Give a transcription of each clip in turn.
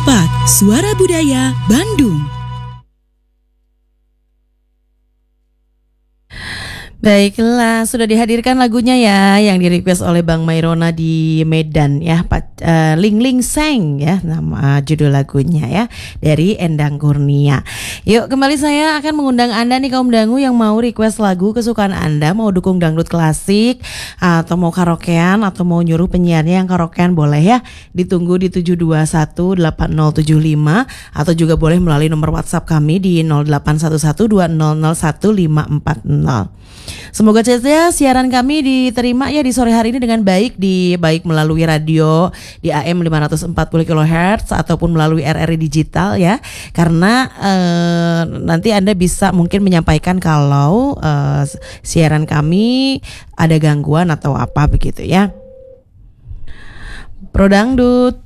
104 Suara Budaya Bandung. Baiklah, sudah dihadirkan lagunya ya, yang di-request oleh Bang Mairona di Medan ya, Ling Ling Seng ya, nama judul lagunya ya, dari Endang Kurnia. Yuk, kembali saya akan mengundang Anda nih kaum dangu yang mau request lagu kesukaan Anda, mau dukung dangdut klasik, atau mau karaokean, atau mau nyuruh penyiarnya yang karaokean boleh ya, ditunggu di 7218075, atau juga boleh melalui nomor WhatsApp kami di 081120010540. Semoga saja siaran kami diterima ya di sore hari ini dengan baik, baik melalui radio di AM 540 kHz ataupun melalui RRI digital ya. Karena nanti Anda bisa mungkin menyampaikan kalau siaran kami ada gangguan atau apa begitu ya. Pro Dangdut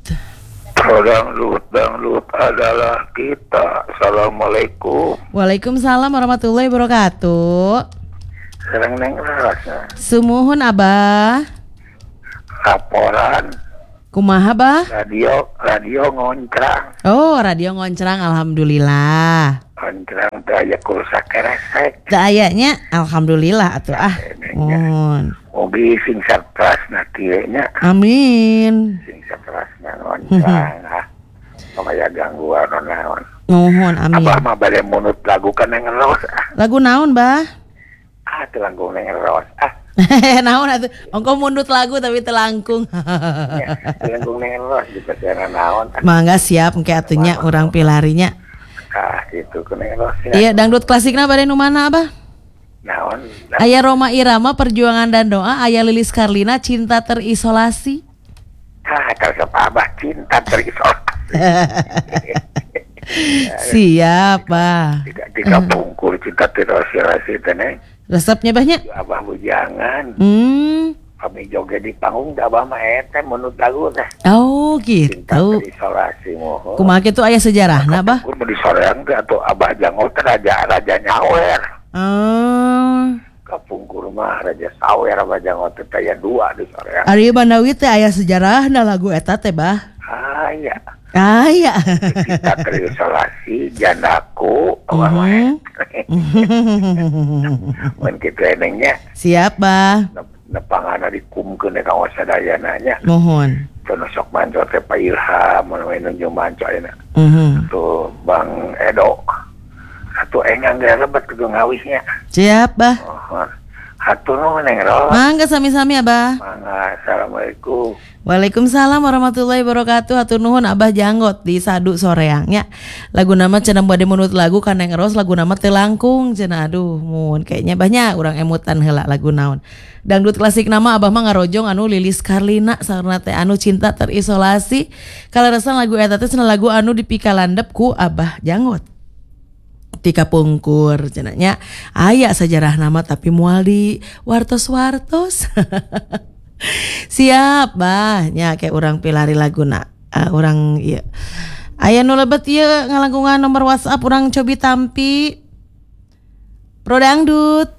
adalah kita. Assalamualaikum. Waalaikumsalam warahmatullahi wabarakatuh. Serang neng rasa. Sumuhun Abah. Laporan. Kumaha Bah? Radio ngoncrang. Oh, radio ngoncrang, alhamdulillah. Ngoncrang daya kursa keresek. Dayanya alhamdulillah atuh mun. Mobil sing sarpras nakieunya. Amin. Sing sarprasna ngoncrang. Pamaya gangguan naon. Nuhun amin. Abah mah bade munut lagu kan neng ros. Lagu naon, Bah? Teu langkung neng ros. Naon atuh? Ongko mundut lagu tapi teu langkung. Ya, langkung neng ros dipercaya naon. Mangga siap engke atunya urang pilarinya. Gitu ku neng ros. Iya, dangdut klasikna bade nu mana, Abah? Naon? Aya Roma Irama Perjuangan dan Doa, aya Lilis Karlina Cinta Terisolasi. Kalau Abah cinta terisolasi. Siap, Bah. Tiga pungkur cinta terisolasi teh neng. Resepnya banyak. Abah bujangan. Kami joget di panggung Abah mah eta menurut lagu teh. Oh, Cinta gitu. terisolasi moho. Kumaha kitu aya sejarahna, Bah? Kur di soreang teh atuh Abah Jangot raja nyawer. Kapungkur mah raja sawer Abah Jangot teh aya 2 di soreang. Ari Bandawi teh aya sejarahna lagu eta teh, Bah. Aya. Cinta terisolasi jandaku mun kitu enengnya. Siap, Bah. Nepangana dikumkeun ka wasadayananya. Mohon. Teu sok manco teh Pak Ilham mun jeung manco ayeuna. Tuh Bang Edo. Satu engang ge lebet kudu ngawihnya. Siap, Bah. Hatur nuhun neng Ros. Mangga sami-sami, Abah. Mangga. Assalamualaikum. Waalaikumsalam warahmatullahi wabarakatuh. Hatur nuhun Abah Janggot di Sadu Soreang nya. Lagu nama cenah bade menurut lagu kan Neng Ros, lagu nama teu langkung cenah. Aduh mun kayaknya banyak urang emutan heula lagu naon. Dangdut klasik nama Abah mah ngarojong anu Lilis Karlina sareng teh anu Cinta Terisolasi. Kaleresan lagu eta teh cenah lagu anu dipikalandep ku Abah Janggot. Tika pungkur cenanya aya sejarah nama tapi moal di wartos-wartos. Siap Bah nya kayak urang pilari laguna. Urang ieu aya nu lebet ieu ngalangkungan nomor WhatsApp urang cobi tampi. Pro Dangdut,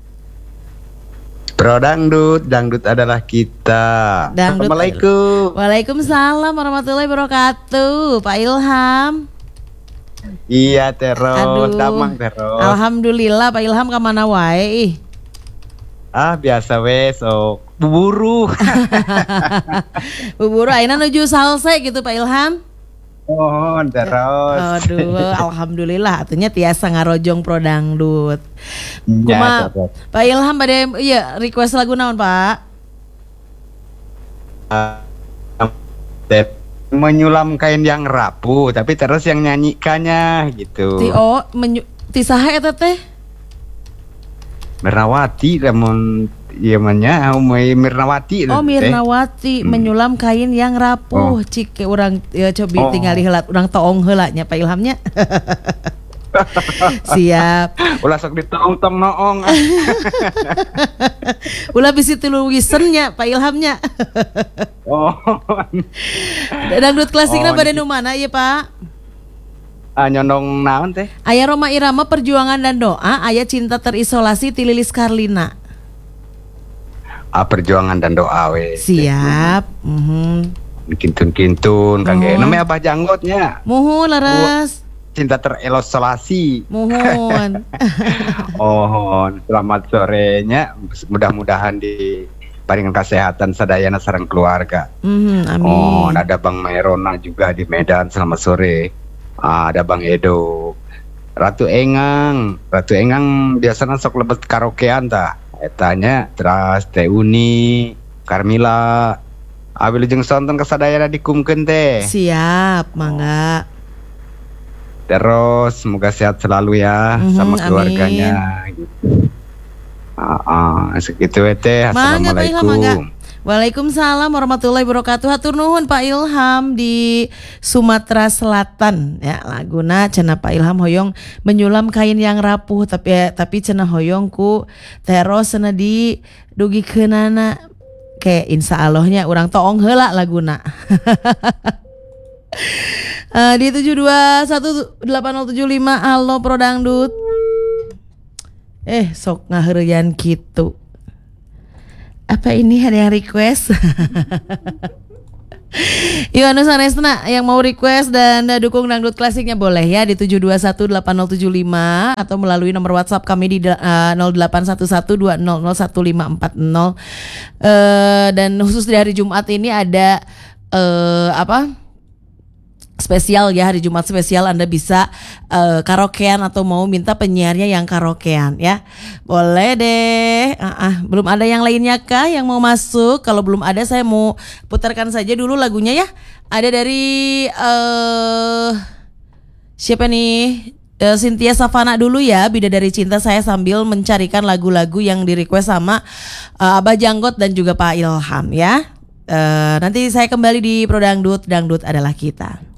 dangdut adalah kita. Dangdut. Assalamualaikum. Waalaikumsalam warahmatullahi wabarakatuh. Pak Ilham. Iya terus, damang terus. Alhamdulillah Pak Ilham ka mana wae? Biasa we sok buburu. Buburu ayeuna nuju salse gitu Pak Ilham. Oh, terus. Aduh, alhamdulillah atunya tiasa ngarojong Pro Dangdut. Ya, Pak Ilham bade iya request lagu naon, Pak? Menyulam kain yang rapuh, tapi terus yang nyanyikannya gitu. Ti saha eta teh? Mirnawati lamun ieu mah nya Mirnawati. Oh, Mirnawati menyulam kain yang rapuh. Cik urang cobi tingali heula, urang toong heula nya Pak Ilhamnya. Siap. Ulah sok ditong-tong noong. Ulah bisi tilu wisennya Pak Ilhamnya. Dangdut klasikna bade nu mana ieu Pak? Nyondong naon teh? Aya Roma Irama Perjuangan dan Doa, aya Cinta Terisolasi ti Lilis Karlina. Perjuangan dan Doa we. Siap. Kintun-kintun kan kayak namanya Abah Janggotnya. Muhun laras. Cinta terelosolasi. Muhun. Selamat sorenya. Mudah-mudahan diparingan kesehatan sadayana sareng keluarga. Amin. Ada Bang Mairona juga di Medan, selamat sore. Ada Bang Edo. Ratu Engang biasanya sok lebet karaokean tah. Etanya terus Teh Uni, Carmila. Wilujeng sonton kesadayana dikumkeun teh. Siap, mangga. Terus semoga sehat selalu ya sama keluarganya. Segitu teh. Assalamualaikum. Waalaikumsalam warahmatullahi wabarakatuh. Hatur nuhun Pak Ilham di Sumatera Selatan ya. Laguna cenah Pak Ilham hoyong menyulam kain yang rapuh tapi cenah hoyong ku teros cenah di dugikeunana kayak insya Allahnya urang toong heula laguna. Di 7218075 halo Pro Dangdut. Sok ngaheureyan kitu. Apa ini ada yang request? Anu sanesna yang mau request dan dukung dangdut klasiknya boleh ya di 7218075 atau melalui nomor WhatsApp kami di 081120011540. Dan khusus di hari Jumat ini ada spesial ya, hari Jumat spesial Anda bisa karaokean atau mau minta penyiarnya yang karaokean ya. Boleh deh. Belum ada yang lainnya kah yang mau masuk? Kalau belum ada saya mau putarkan saja dulu lagunya ya. Ada dari siapa nih? Cynthia Savana dulu ya, Bidadari Cinta saya sambil mencarikan lagu-lagu yang di request sama Abah Janggot dan juga Pak Ilham ya. Nanti saya kembali di Pro Dangdut, Dangdut adalah kita.